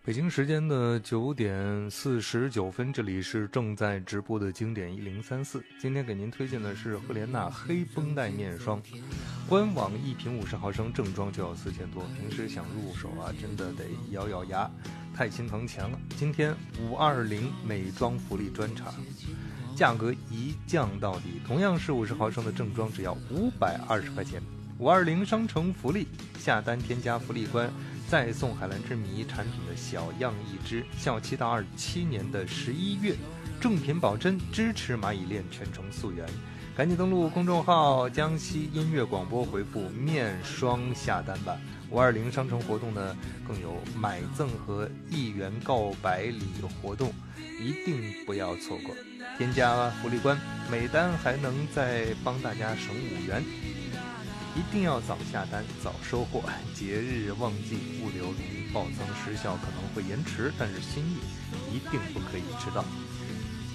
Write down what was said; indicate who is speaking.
Speaker 1: 北京时间的9:49，这里是正在直播的经典1034。今天给您推荐的是赫莲娜黑绷带面霜，官网一瓶50毫升正装就要4000多，平时想入手啊，真的得咬咬牙，太心疼钱了。今天520美妆福利专场，价格一降到底，同样是50毫升的正装，只要520块钱。520商城福利，下单添加福利关，再送海蓝之谜产品的小样一支，效期到27年的11月，正品保真，支持蚂蚁链全程溯源。赶紧登录公众号江西音乐广播，回复面霜下单吧。520商城活动呢，更有买赠和1元告白礼活动，一定不要错过。添加福利关，每单还能再帮大家省5元。一定要早下单早收货，节日旺季物流容易暴增，时效可能会延迟，但是心意一定不可以迟到。